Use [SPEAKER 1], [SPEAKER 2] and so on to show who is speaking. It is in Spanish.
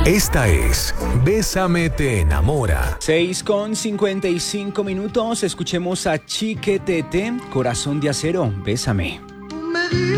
[SPEAKER 1] Esta es Bésame te enamora.
[SPEAKER 2] 6:55, escuchemos a Chiquetete, Corazón de Acero, Bésame.